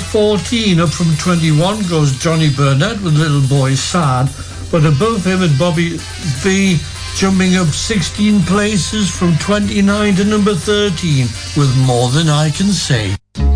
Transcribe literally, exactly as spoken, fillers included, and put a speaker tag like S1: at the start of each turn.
S1: fourteen. Up from twenty-one goes Johnny Burnett with Little Boy Sad, but above him at Bobby V, jumping up sixteen places from twenty-nine to number thirteen with More Than I Can Say.